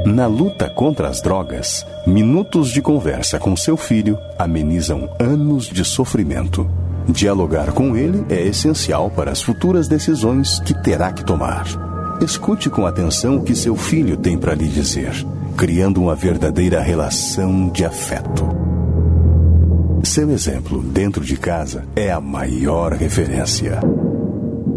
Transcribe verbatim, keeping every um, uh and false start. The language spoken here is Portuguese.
Na luta contra as drogas, minutos de conversa com seu filho amenizam anos de sofrimento. Dialogar com ele é essencial para as futuras decisões que terá que tomar. Escute com atenção o que seu filho tem para lhe dizer, criando uma verdadeira relação de afeto. Seu exemplo dentro de casa é a maior referência.